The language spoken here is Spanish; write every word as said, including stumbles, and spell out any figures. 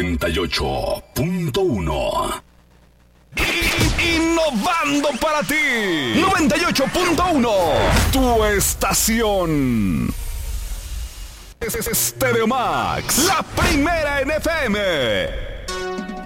noventa y ocho punto uno. Innovando para ti. noventa y ocho punto uno. Tu estación. Es Stereo Max, la primera en F M.